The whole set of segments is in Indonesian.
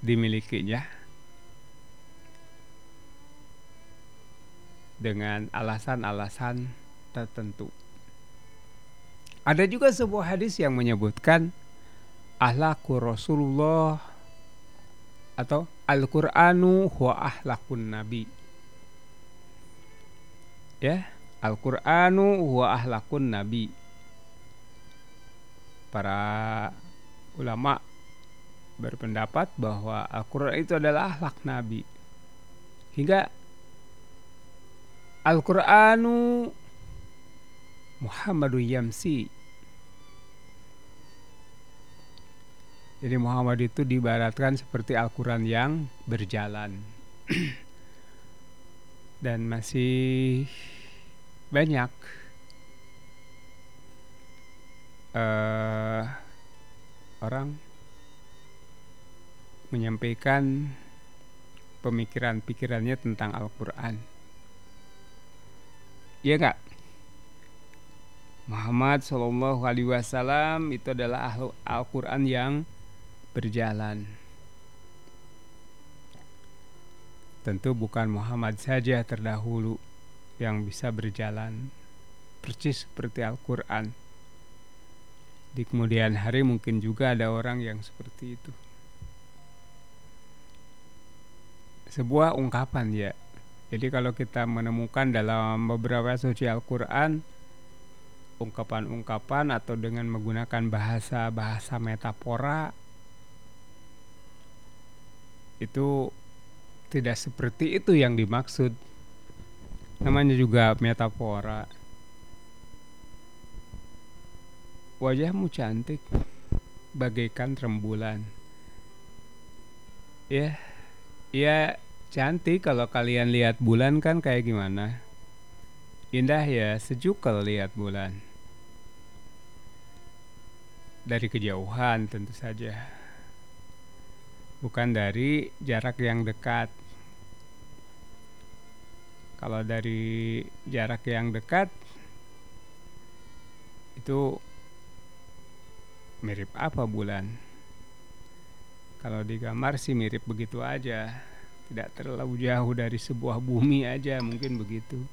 dimilikinya dengan alasan-alasan tertentu. Ada juga sebuah hadis yang menyebutkan akhlaqur Rasulullah atau Al-Qur'anu huwa akhlaqun Nabi. Ya, Al-Qur'anu huwa akhlaqun Nabi. Para ulama berpendapat bahwa Al-Qur'an itu adalah akhlak Nabi. Hingga Al-Qur'anu Muhammadu Yamsi. Jadi Muhammad itu diibaratkan seperti Al-Quran yang berjalan. Dan masih banyak orang menyampaikan pemikiran-pikirannya tentang Al-Quran. Iya gak? Muhammad SAW itu adalah Al-Quran yang berjalan. Tentu bukan Muhammad saja terdahulu yang bisa berjalan persis seperti Al-Quran. Di kemudian hari mungkin juga ada orang yang seperti itu. Sebuah ungkapan ya. Jadi kalau kita menemukan dalam beberapa suci Al-Quran ungkapan-ungkapan atau dengan menggunakan bahasa-bahasa metafora, itu tidak seperti itu yang dimaksud. Namanya juga metafora. Wajahmu cantik bagaikan rembulan. Ya cantik kalau kalian lihat bulan kan kayak gimana? Indah ya, sejuk kalau lihat bulan. Dari kejauhan tentu saja, bukan dari jarak yang dekat. Kalau dari jarak yang dekat itu mirip apa bulan? Kalau digambar sih mirip begitu aja, tidak terlalu jauh dari sebuah bumi aja, mungkin begitu.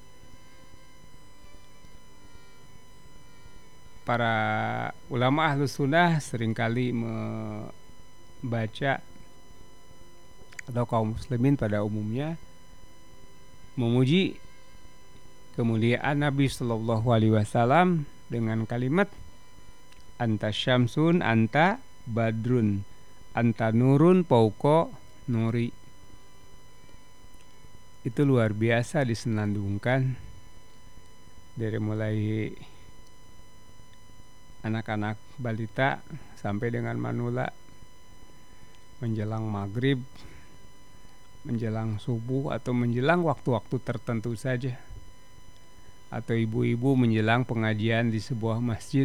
Para ulama Ahlus Sunnah seringkali membaca atau kaum muslimin pada umumnya memuji kemuliaan Nabi Shallallahu Alaihi Wasallam dengan kalimat anta syamsun anta badrun anta nurun pauko nuri. Itu luar biasa disenandungkan dari mulai anak-anak balita sampai dengan manula, menjelang maghrib, menjelang subuh, atau menjelang waktu-waktu tertentu saja, atau ibu-ibu menjelang pengajian di sebuah masjid,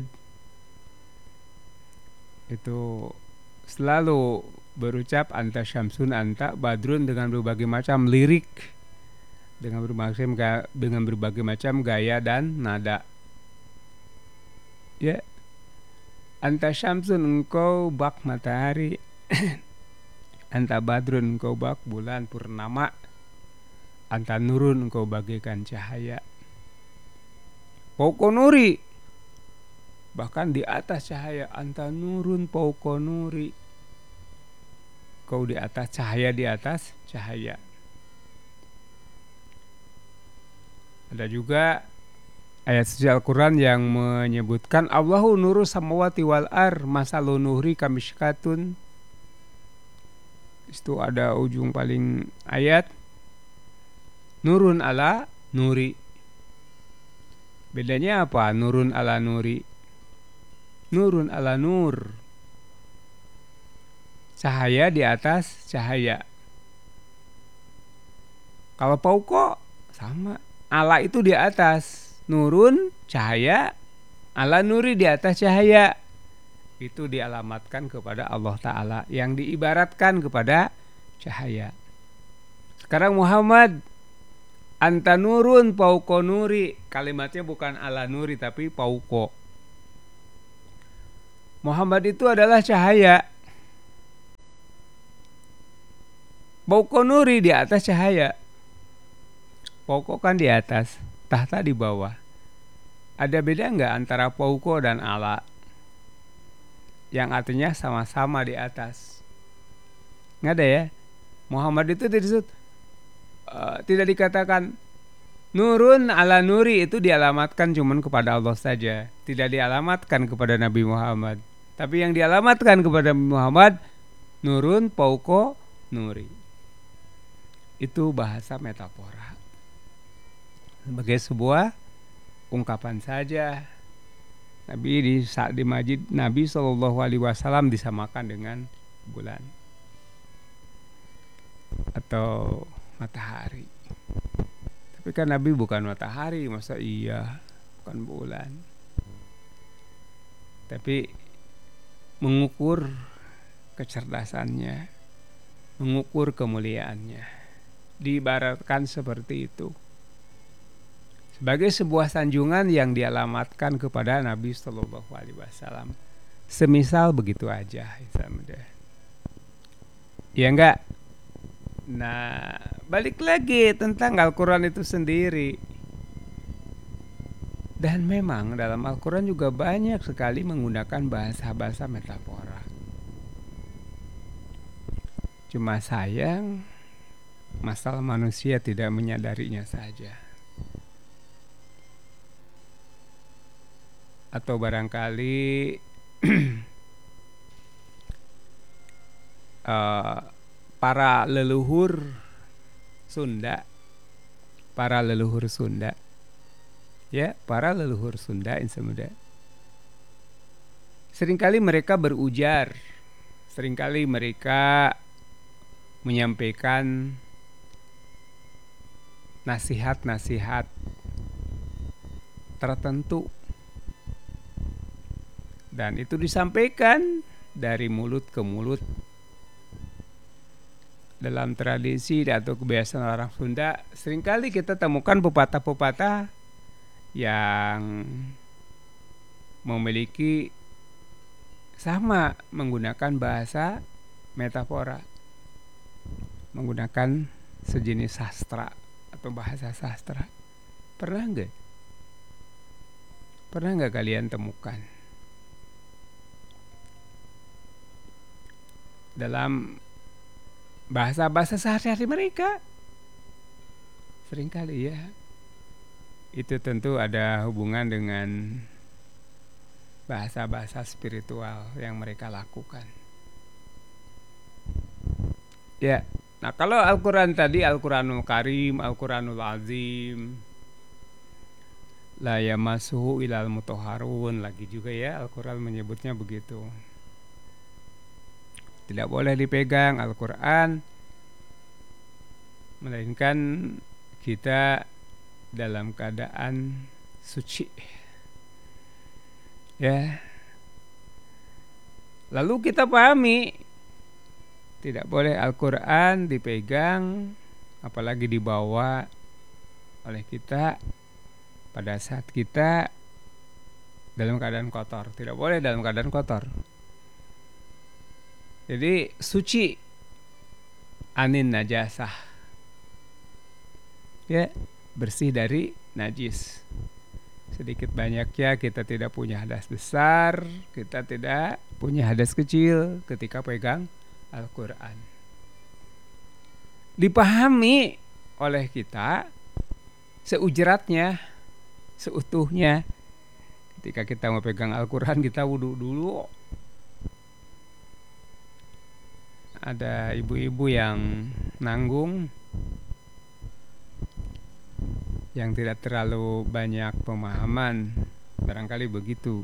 itu selalu berucap anta syamsun anta badrun dengan berbagai macam lirik, dengan berbagai macam gaya dan nada. Ya, anta syamsun engkau bak matahari, anta badrun engkau bak bulan purnama, anta nurun engkau bagaikan cahaya. Pauko nuri, bahkan di atas cahaya, anta nurun pauko nuri, kau di atas cahaya, di atas cahaya. Ada juga ayat suci Al-Quran yang menyebutkan Allahu nuru samawati wal ar masalu nuri kamishkatun. Itu ada ujung paling ayat, nurun ala nuri. Bedanya apa? Nurun ala nuri, nurun ala nur, cahaya di atas cahaya. Kalau pauko sama, ala itu di atas, nurun cahaya, ala nuri di atas cahaya. Itu dialamatkan kepada Allah Ta'ala yang diibaratkan kepada cahaya. Sekarang Muhammad anta nurun pauko nuri, kalimatnya bukan ala nuri tapi pauko. Muhammad itu adalah cahaya. Fauqa nuri di atas cahaya. Fauqa kan di atas, tahta di bawah. Ada beda nggak antara fauqa dan ala? Yang artinya sama-sama di atas. Nggak ada ya. Muhammad itu tidak dikatakan nurun ala nuri, itu dialamatkan cuman kepada Allah saja, tidak dialamatkan kepada Nabi Muhammad. Tapi yang dialamatkan kepada Nabi Muhammad nurun fauqa nuri. Itu bahasa metafora, sebagai sebuah ungkapan saja. Nabi di saat di masjid Nabi SAW disamakan dengan bulan atau matahari. Tapi kan Nabi bukan matahari, masa iya, bukan bulan. Tapi mengukur kecerdasannya, mengukur kemuliaannya, diibaratkan seperti itu, sebagai sebuah sanjungan yang dialamatkan kepada Nabi Sallallahu Alaihi Wasallam. Semisal begitu aja, ya enggak? Nah, balik lagi tentang Al-Quran itu sendiri. Dan memang dalam Al-Quran juga banyak sekali menggunakan bahasa-bahasa metafora. Cuma sayang, masalah manusia tidak menyadarinya saja. Atau barangkali para leluhur Sunda, insya muda, seringkali mereka berujar, seringkali mereka menyampaikan nasihat-nasihat tertentu, dan itu disampaikan dari mulut ke mulut. Dalam tradisi atau kebiasaan orang Sunda, seringkali kita temukan pepatah-pepatah yang memiliki sama menggunakan bahasa metafora, menggunakan sejenis sastra atau bahasa sastra. Pernah nggak kalian temukan dalam bahasa-bahasa sehari-hari mereka? Seringkali ya. Itu tentu ada hubungan dengan bahasa-bahasa spiritual yang mereka lakukan. Ya. Nah, kalau Al-Quran tadi, Al-Quranul Karim, Al-Quranul Azim, la yamassuhu ilal mutahharun, lagi juga ya Al-Quran menyebutnya begitu. Tidak boleh dipegang Al-Quran, melainkan kita dalam keadaan suci. Ya. Lalu kita pahami, tidak boleh Al-Quran dipegang, apalagi dibawa oleh kita pada saat kita dalam keadaan kotor. Tidak boleh dalam keadaan kotor. Jadi suci anin najasah, ya, bersih dari najis. Sedikit banyaknya kita tidak punya hadas besar, kita tidak punya hadas kecil ketika pegang Al-Quran. Dipahami oleh kita seujratnya, seutuhnya. Ketika kita mau pegang Al-Quran, kita wudhu dulu. Ada ibu-ibu yang nanggung, yang tidak terlalu banyak pemahaman, barangkali begitu.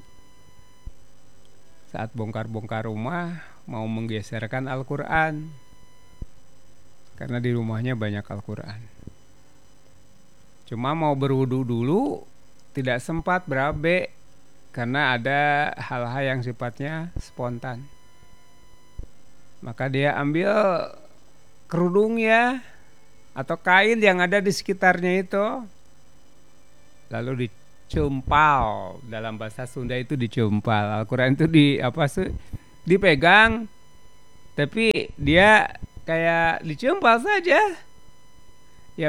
Saat bongkar-bongkar rumah, mau menggeserkan Al-Quran, karena di rumahnya banyak Al-Quran. Cuma mau berwudu dulu, tidak sempat berabe, karena ada hal-hal yang sifatnya spontan. Maka dia ambil kerudungnya atau kain yang ada di sekitarnya itu, lalu dicumpal. Dalam bahasa Sunda itu dicumpal. Al-Quran itu dipegang, tapi dia kayak dicempal saja. Ya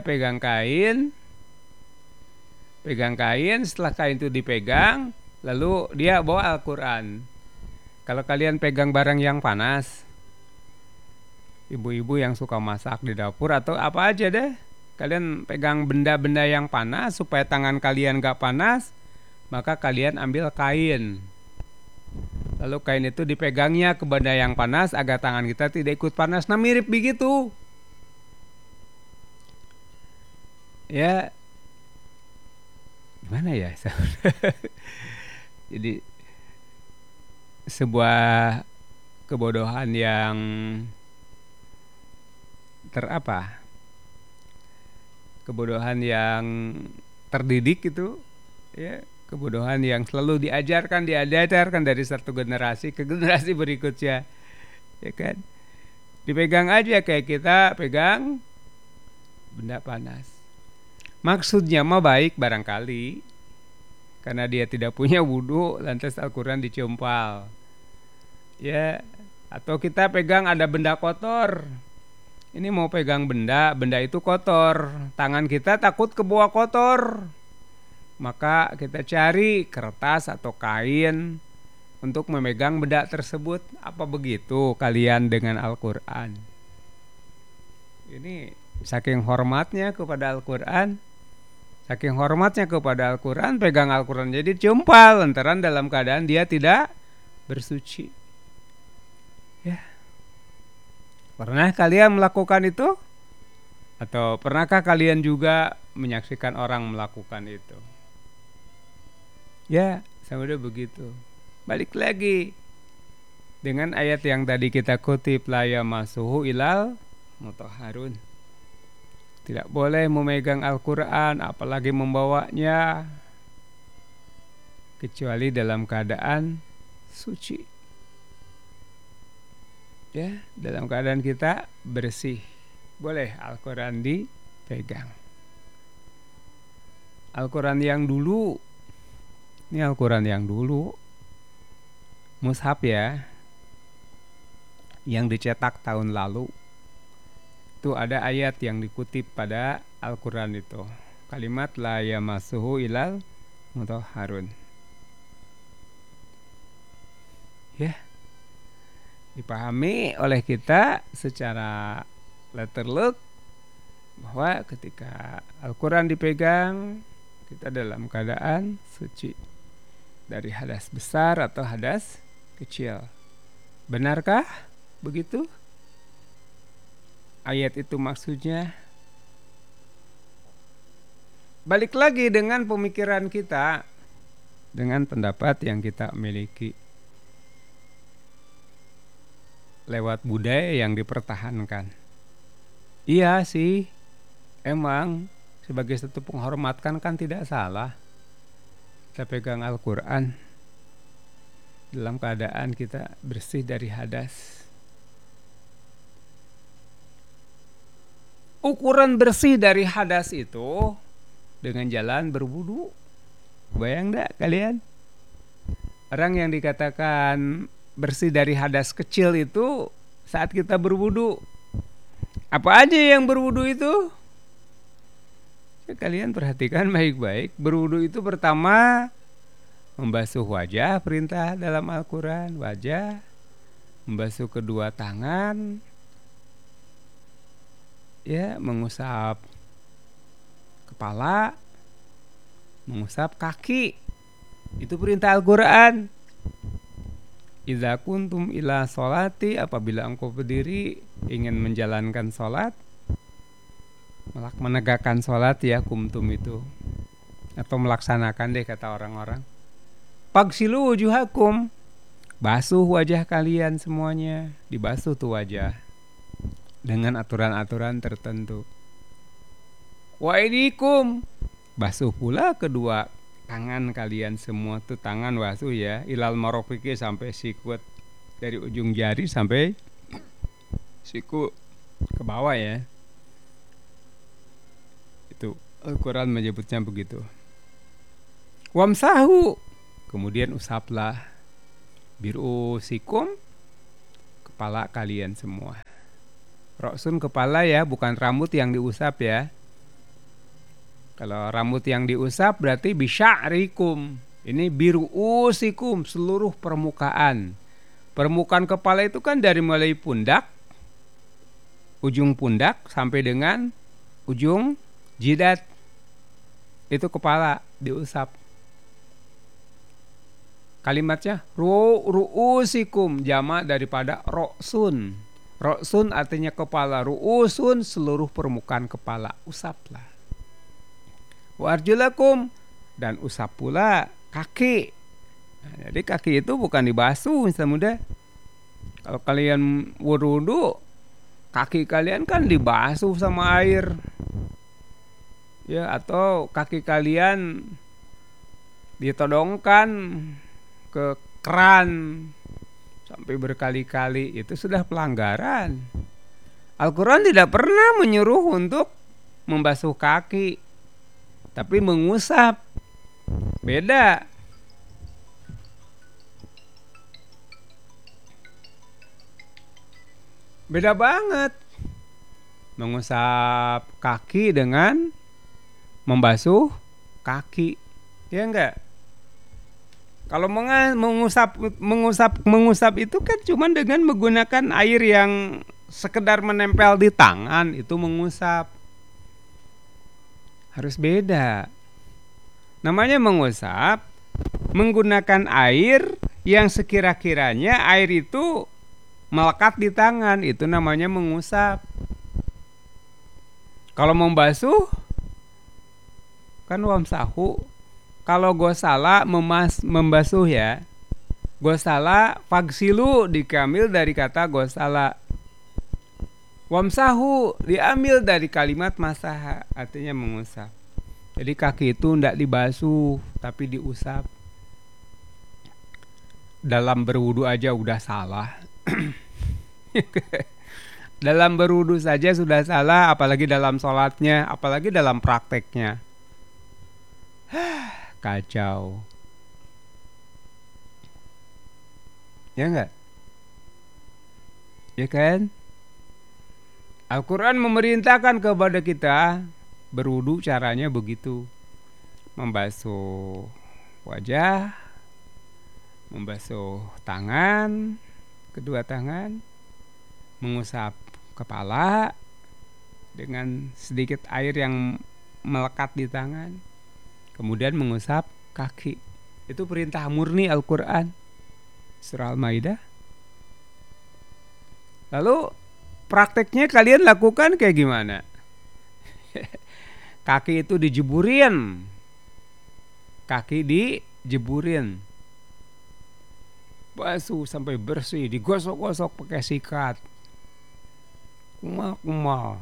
pegang kain, setelah kain itu dipegang, lalu dia bawa Al-Quran. Kalau kalian pegang barang yang panas, ibu-ibu yang suka masak di dapur atau apa aja deh, kalian pegang benda-benda yang panas supaya tangan kalian gak panas, maka kalian ambil kain. Lalu kain itu dipegangnya ke benda yang panas agar tangan kita tidak ikut panas. Nah, mirip begitu. Ya, gimana ya? Jadi sebuah kebodohan yang kebodohan yang terdidik itu, ya, kebodohan yang selalu diajarkan dari satu generasi ke generasi berikutnya, ya kan? Dipegang aja kayak kita pegang benda panas. Maksudnya mah baik barangkali, karena dia tidak punya wudu, lantas Al-Quran dicempal. Ya, atau kita pegang ada benda kotor. Ini mau pegang benda itu kotor. Tangan kita takut kebawa kotor. Maka kita cari kertas atau kain untuk memegang benda tersebut. Apa begitu kalian dengan Al-Quran? Ini saking hormatnya kepada Al-Quran. Saking hormatnya kepada Al-Quran, pegang Al-Quran jadi jempal lantaran dalam keadaan dia tidak bersuci. Ya. Pernah kalian melakukan itu? Atau pernahkah kalian juga menyaksikan orang melakukan itu? Ya, sama begitu. Balik lagi dengan ayat yang tadi kita kutip, la yamassuhu ilal mutahharun. Tidak boleh memegang Al-Quran, apalagi membawanya, kecuali dalam keadaan suci. Ya, dalam keadaan kita bersih, boleh Al-Quran dipegang. Al-Quran yang dulu, ini Al-Quran yang dulu, mushaf ya, yang dicetak tahun lalu. Itu ada ayat yang dikutip pada Al-Quran itu, kalimat la yamassuhu ilal mutahharun. Ya, dipahami oleh kita secara letterlock bahwa ketika Al-Quran dipegang, kita dalam keadaan suci dari hadas besar atau hadas kecil. Benarkah begitu? Ayat itu maksudnya. Balik lagi dengan pemikiran kita, dengan pendapat yang kita miliki, lewat budaya yang dipertahankan. Iya sih, emang sebagai satu penghormatan kan tidak salah kita pegang Al-Quran dalam keadaan kita bersih dari hadas. Ukuran bersih dari hadas itu dengan jalan berwudu. Bayang enggak kalian? Orang yang dikatakan bersih dari hadas kecil itu saat kita berwudu. Apa aja yang berwudu itu? Ya, kalian perhatikan baik-baik. Berwudu itu pertama membasuh wajah, perintah dalam Al-Quran, wajah, membasuh kedua tangan, ya, mengusap kepala, mengusap kaki. Itu perintah Al-Quran. Idza kuntum ila sholati, apabila engkau berdiri ingin menjalankan sholat, menegakkan sholat, ya, kumtum itu, atau melaksanakan deh kata orang-orang. Pagsilu wujuhakum, basuh wajah kalian semuanya, dibasuh tuh wajah dengan aturan-aturan tertentu. Wa aidikum, basuh pula kedua tangan kalian semua tuh, tangan basuh ya, ilal marofiki, sampai sikut, dari ujung jari sampai siku ke bawah ya. Itu Al-Quran menyebutnya begitu. Wamsahu, kemudian usaplah birusikum, kepala kalian semua. Roksun kepala ya, bukan rambut yang diusap ya. Kalau rambut yang diusap berarti bisya'rikum. Ini biru'usikum, seluruh permukaan. Permukaan kepala itu kan dari mulai pundak, ujung pundak sampai dengan ujung jidat. Itu kepala diusap. Kalimatnya ru'usikum, jamak daripada roksun. Roksun artinya kepala, ru'usun seluruh permukaan kepala, usaplah. Wa arjulakum, dan usap pula kaki. Nah, jadi kaki itu bukan dibasuh Ustaz Muda. Kalau kalian wudu, kaki kalian kan dibasuh sama air. Ya, atau kaki kalian ditodongkan ke keran sampai berkali-kali, itu sudah pelanggaran. Al-Quran tidak pernah menyuruh untuk membasuh kaki, tapi mengusap. Beda. Beda banget. Mengusap kaki dengan membasuh kaki. Ya enggak? Kalau mengusap itu kan cuma dengan menggunakan air yang sekedar menempel di tangan, itu mengusap. Harus beda. Namanya mengusap menggunakan air yang sekira-kiranya air itu melekat di tangan, itu namanya mengusap. Kalau membasuh kan wamsahu. Kalau gosala membasuh ya. Gosala fagsilu diambil dari kata gosala. Wamsahu diambil dari kalimat masaha, artinya mengusap. Jadi kaki itu tidak dibasuh tapi diusap. Dalam berwudu aja udah salah. Dalam berwudu saja sudah salah, apalagi dalam sholatnya, apalagi dalam prakteknya. Kacau. Ya enggak? Ya kan? Al-Quran memerintahkan kepada kita berwudu caranya begitu. Membasuh wajah, membasuh tangan, kedua tangan, mengusap kepala dengan sedikit air yang melekat di tangan, kemudian mengusap kaki. Itu perintah murni Al-Quran, surah Al-Maidah. Lalu prakteknya kalian lakukan kayak gimana? Kaki itu dijeburin. Kaki dijeburin. Basuh sampai bersih, digosok-gosok pakai sikat. Kumal-kumal.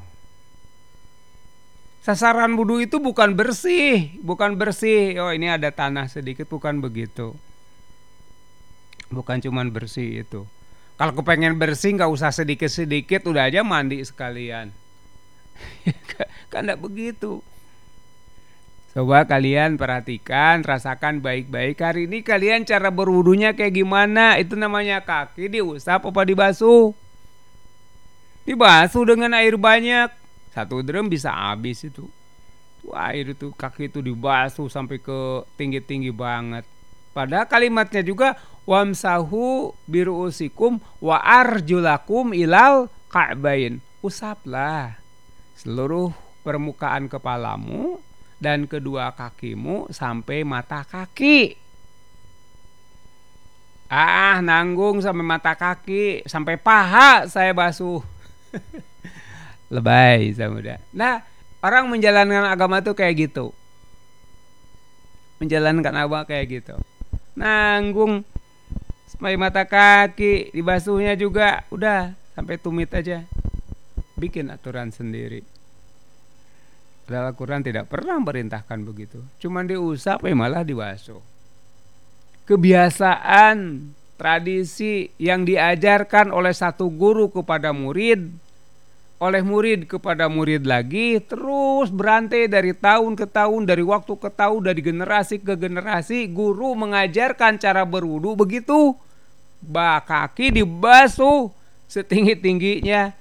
Sasaran wudu itu bukan bersih. Oh ini ada tanah sedikit, bukan begitu. Bukan cuman bersih itu. Kalau kepengen bersih gak usah sedikit-sedikit, udah aja mandi sekalian. Kan gak begitu. Coba kalian perhatikan, rasakan baik-baik. Hari ini kalian cara berwudunya kayak gimana? Itu namanya kaki diusap apa dibasuh? Dibasuh dengan air banyak. 1 drum bisa habis itu. Air itu, kaki itu dibasuh sampai ke tinggi-tinggi banget. Padahal kalimatnya juga wamsahu biruusikum wa arjulakum ilal ka'bain. Usaplah seluruh permukaan kepalamu dan kedua kakimu sampai mata kaki. Nanggung sampai mata kaki, sampai paha saya basuh. Lebay sama muda. Nah, orang menjalankan agama tuh kayak gitu. Menjalankan agama kayak gitu. Nanggung sampai mata kaki, dibasuhnya juga udah sampai tumit aja. Bikin aturan sendiri. Al-Quran tidak pernah merintahkan begitu. Cuman diusap malah dibasuh. Kebiasaan, tradisi yang diajarkan oleh satu guru kepada murid, oleh murid kepada murid lagi, terus berantai dari tahun ke tahun, dari waktu ke tahun, dari generasi ke generasi. Guru mengajarkan cara berwudu begitu. Kaki dibasuh setinggi-tingginya,